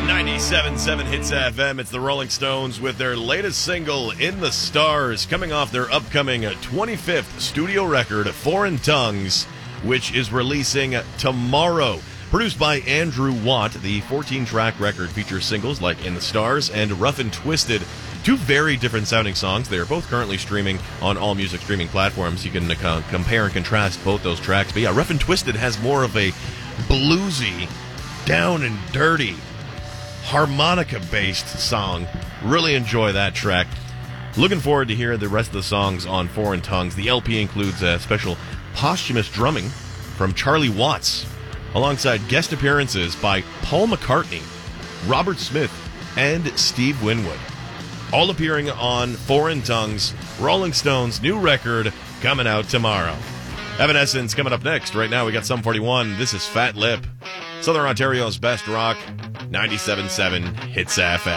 97.7 Hits FM. It's the Rolling Stones with their latest single, In the Stars, coming off their upcoming 25th studio record, Foreign Tongues, which is releasing tomorrow. Produced by Andrew Watt, the 14-track record features singles like In the Stars and Rough and Twisted, two very different sounding songs. They are both currently streaming on all music streaming platforms. You can compare and contrast both those tracks. But yeah, Rough and Twisted has more of a bluesy, down and dirty, harmonica-based song. Really enjoy that track. Looking forward to hearing the rest of the songs on Foreign Tongues. The LP includes a special posthumous drumming from Charlie Watts, alongside guest appearances by Paul McCartney, Robert Smith, and Steve Winwood. All appearing on Foreign Tongues, Rolling Stones' new record, coming out tomorrow. Evanescence coming up next. Right now we got Sum 41. This is Fat Lip, Southern Ontario's best rock, 97.7 Hits FM.